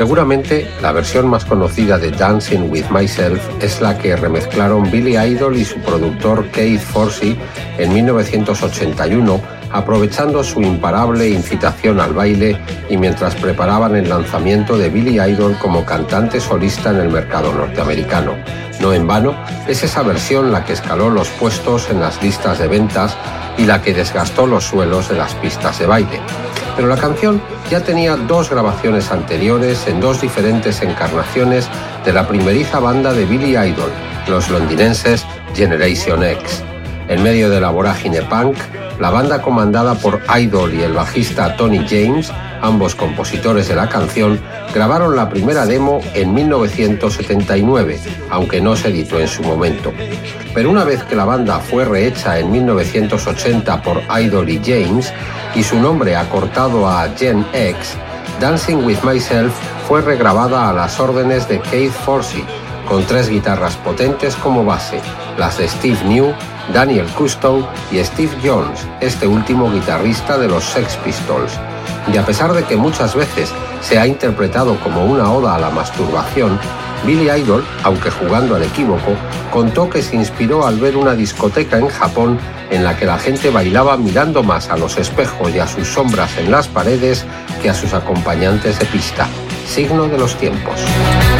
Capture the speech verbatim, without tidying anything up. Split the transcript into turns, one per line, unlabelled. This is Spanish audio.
Seguramente la versión más conocida de Dancing with Myself es la que remezclaron Billy Idol y su productor Keith Forsey en mil novecientos ochenta y uno, aprovechando su imparable incitación al baile y mientras preparaban el lanzamiento de Billy Idol como cantante solista en el mercado norteamericano. No en vano, es esa versión la que escaló los puestos en las listas de ventas y la que desgastó los suelos de las pistas de baile. Pero la canción ya tenía dos grabaciones anteriores en dos diferentes encarnaciones de la primeriza banda de Billy Idol, los londinenses Generation X. En medio de la vorágine punk, la banda comandada por Idol y el bajista Tony James, ambos compositores de la canción, grabaron la primera demo en mil novecientos setenta y nueve, aunque no se editó en su momento. Pero una vez que la banda fue rehecha en mil novecientos ochenta por Idol y James, y su nombre acortado a Gen X, Dancing with Myself fue regrabada a las órdenes de Keith Forsey, con tres guitarras potentes como base, las de Steve New, Daniel Kustow y Steve Jones, este último guitarrista de los Sex Pistols. Y a pesar de que muchas veces se ha interpretado como una oda a la masturbación, Billy Idol, aunque jugando al equívoco, contó que se inspiró al ver una discoteca en Japón en la que la gente bailaba mirando más a los espejos y a sus sombras en las paredes que a sus acompañantes de pista, signo de los tiempos.